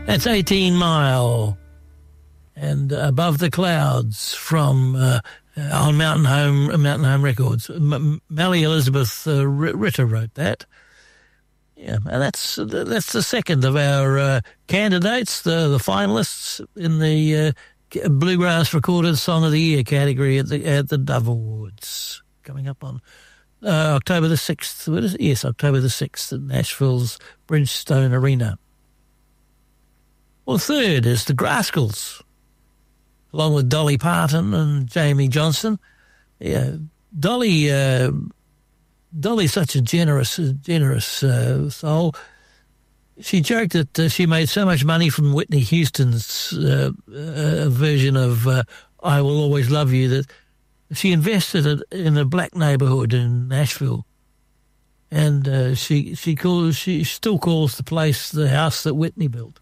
That's 18 Mile and Above the Clouds from on Mountain Home Records. Melly Elizabeth Ritter wrote that. Yeah, and that's the second of our candidates, the finalists in the Bluegrass Recorded Song of the Year category at the Dove Awards, coming up on October the 6th. What is it? Yes, October the 6th at Nashville's Bridgestone Arena. Well, third is the Grascals, along with Dolly Parton and Jamie Johnson. Yeah, Dolly's such a generous soul. She joked that she made so much money from Whitney Houston's version of "I Will Always Love You" that she invested it in a black neighborhood in Nashville, and she still calls the place the house that Whitney built.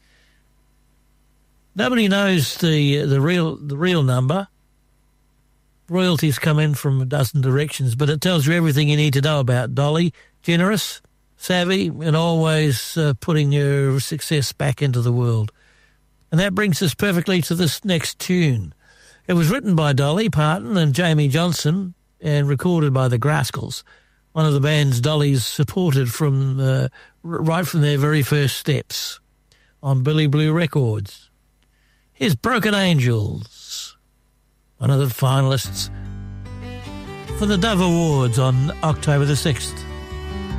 Nobody knows the real number. Royalties come in from a dozen directions, but it tells you everything you need to know about Dolly. Generous, savvy, and always putting your success back into the world. And that brings us perfectly to this next tune. It was written by Dolly Parton and Jamie Johnson and recorded by the Grascals, one of the bands Dolly's supported from right from their very first steps on Billy Blue Records. Here's Broken Angels, one of the finalists for the Dove Awards on October the 6th.